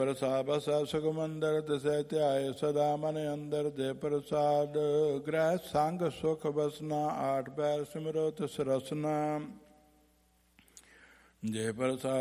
ਪ੍ਰਸਾਦ ਬਸੈ ਸੁਖਮੰਦਰ ਤਿਸੈ ਧਿਆਏ ਸਦਾ ਮਨ ਅੰਦਰ। ਜੇ ਪ੍ਰਸਾਦ ਗ੍ਰਹਿ ਸੰਗ ਸੁਖ ਬਸਨਾ ਆਠ ਪੈਰ ਸਿਮਰੋ ਤਿਸ ਰਸਨਾ। ਜੇ ਪ੍ਰਸਾਦ